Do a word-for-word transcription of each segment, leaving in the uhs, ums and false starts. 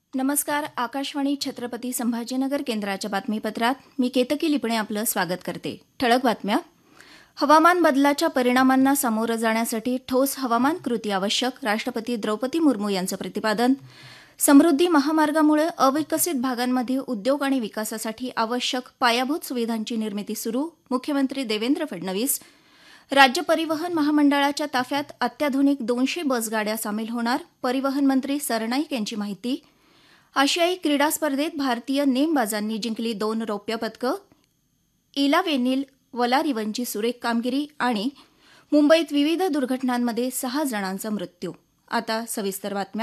नमस्कार. आकाशवाणी छत्रपती संभाजीनगर केंद्राच्या बातमीपत्रात मी केतकी लिपणे आपलं स्वागत करते. ठळक बातम्या. हवामान बदलाच्या परिणामांना सामोरं जाण्यासाठी ठोस हवामान कृती आवश्यक, राष्ट्रपती द्रौपदी मुर्मू यांचं प्रतिपादन. समृद्धी महामार्गामुळे अविकसित भागांमध्ये उद्योग आणि विकासासाठी आवश्यक पायाभूत सुविधांची निर्मिती सुरू, मुख्यमंत्री देवेंद्र फडणवीस. राज्य परिवहन महामंडळाच्या ताफ्यात अत्याधुनिक दोनशे बसगाड्या सामील होणार, परिवहन मंत्री सरनाईक यांची माहिती. आशियाई क्रीडा स्पर्धेत भारतीय नेमबाजांनी जिंकली दोन रौप्य पदकं, इलावेनिल वलारिवनची सुरेख कामगिरी आणि मुंबईत विविध दुर्घटनांमध्ये सहा जणांचा मृत्यू. आता सविस्तर बातम्या.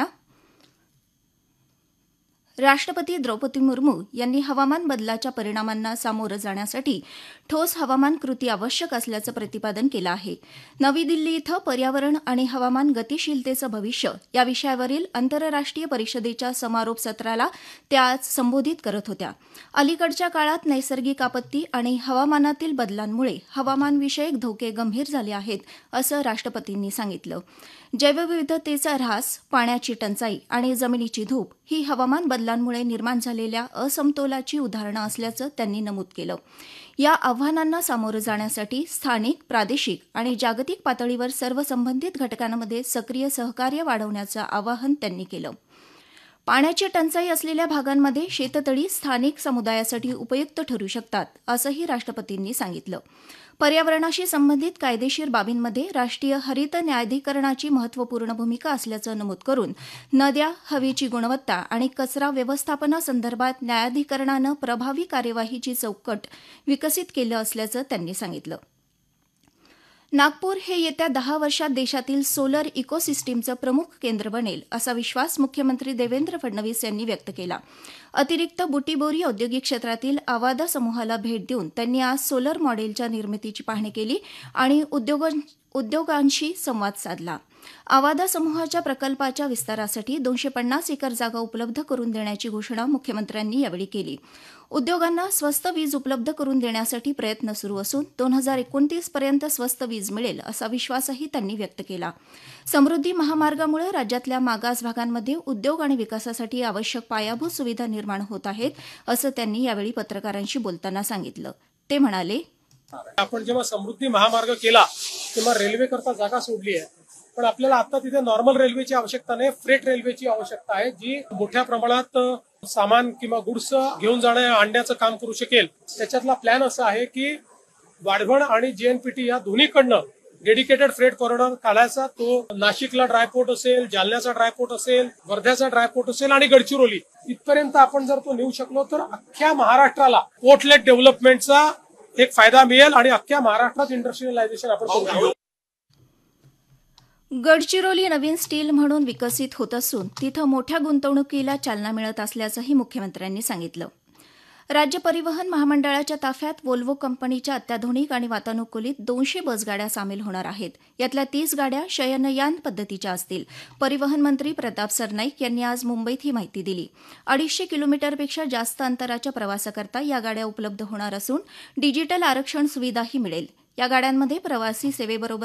राष्ट्रपती द्रौपदी मुर्मू यांनी हवामान बदलाच्या परिणामांना सामोरं जाण्यासाठी ठोस हवामान कृती आवश्यक असल्याचं प्रतिपादन केलं आहे. नवी दिल्ली इथं पर्यावरण आणि हवामान गतिशीलतेचं भविष्य या विषयावरील आंतरराष्ट्रीय परिषदेच्या समारोप सत्राला त्या आज संबोधित करत होत्या. अलीकडच्या काळात नैसर्गिक आपत्ती आणि हवामानातील बदलांमुळे हवामानविषयक धोके गंभीर झाले आहेत, असं राष्ट्रपतींनी सांगितलं. जैवविविधतेचा ऱ्हास, पाण्याची टंचाई आणि जमिनीची धूप ही हवामान बदलांमुळे निर्माण झालेल्या असमतोलाची उदाहरणं असल्याचं त्यांनी नमूद केलं. या आव्हानांना सामोरं जाण्यासाठी स्थानिक, प्रादेशिक आणि जागतिक पातळीवर सर्व संबंधित घटकांमध्ये सक्रिय सहकार्य वाढवण्याचं आवाहन त्यांनी केलं. पाण्याची टंचाई असलेल्या भागांमध्ये शेततळी स्थानिक समुदायासाठी उपयुक्त ठरू शकतात, असंही राष्ट्रपतींनी सांगितलं. पर्यावरणाशी संबंधित कायदेशीर बाबींमध्ये राष्ट्रीय हरित न्यायाधिकरणाची महत्त्वपूर्ण भूमिका असल्याचं नमूद करून नद्या, हवेची गुणवत्ता आणि कचरा व्यवस्थापनासंदर्भात न्यायाधिकरणानं प्रभावी कार्यवाहीची चौकट विकसित केलं असल्याचं त्यांनी सांगितलं. नागपूर हे येत्या दहा वर्षात देशातील सोलर इकोसिस्टीमचं प्रमुख केंद्र बनेल, असा विश्वास मुख्यमंत्री देवेंद्र फडणवीस यांनी व्यक्त केला. अतिरिक्त बुटीबोरी औद्योगिक क्षेत्रातील आवादा समूहाला भेट देऊन त्यांनी आज सोलर मॉडेलच्या निर्मितीची पाहणी केली आणि उद्योगांशी संवाद साधला. आवादा समूहाच्या प्रकल्पाच्या विस्तारासाठी दोनशे पन्नास एकर जागा उपलब्ध करून देण्याची घोषणा मुख्यमंत्र्यांनी यावेळी केली. उद्योगांना स्वस्त वीज उपलब्ध करून देण्यासाठी प्रयत्न सुरू असून दोन हजार एकोणतीस पर्यंत स्वस्त वीज मिळेल, असा विश्वासही त्यांनी व्यक्त केला. समृद्धी महामार्गामुळे राज्यातल्या मागास भागांमध्ये उद्योग आणि विकासासाठी आवश्यक पायाभूत सुविधा निर्माण होत आहेत, असं त्यांनी यावेळी पत्रकारांशी बोलताना सांगितलं. ते म्हणाले, आपण जेव्हा समृद्धी महामार्ग केला तेव्हा रेल्वे करता जागा सोडली आहे, पण आपल्याला आता तिथे नॉर्मल रेल्वेची आवश्यकता नाही, फ्रेट रेल्वेची आवश्यकता आहे, जी मोठ्या प्रमाणात सामान किंवा गुड्स घेऊन जाण्या आणण्याचं काम करू शकेल. त्याच्यातला प्लॅन असा आहे की वाढवण आणि जेएनपीटी या दोन्हीकडनं डेडिकेटेड फ्रेट कॉरिडॉर काढायचा. तो नाशिकला ड्रायपोर्ट असेल, जालन्याचा ड्रायपोर्ट असेल, वर्ध्याचा ड्रायपोर्ट असेल आणि गडचिरोली इथपर्यंत आपण जर तो नेऊ शकलो तर अख्ख्या महाराष्ट्राला पोर्टलेट डेव्हलपमेंटचा एक फायदा मिळेल आणि अख्ख्या महाराष्ट्रात इंडस्ट्रियलायझेशन आपण करू शकतो. गडचिरोली नवीन स्टील म्हणून विकसित होत असून तिथं मोठ्या गुंतवणुकीला चालना मिळत असल्याचंही मुख्यमंत्र्यांनी सांगितलं. राज्य परिवहन महामंडळाच्या ताफ्यात व्होल्वो कंपनीच्या अत्याधुनिक आणि वातानुकूलित दोनशे बसगाड्या सामील होणार आहेत. यातल्या तीस गाड्या शयनयान पद्धतीच्या असतील. परिवहन मंत्री प्रताप सरनाईक यांनी आज मुंबईत ही माहिती दिली. अडीचशे किलोमीटरपेक्षा जास्त अंतराच्या प्रवासाकरता या गाड्या उपलब्ध होणार असून डिजिटल आरक्षण सुविधाही मिळेल. या गाड्यांमध्ये प्रवासी सेवेबरोबर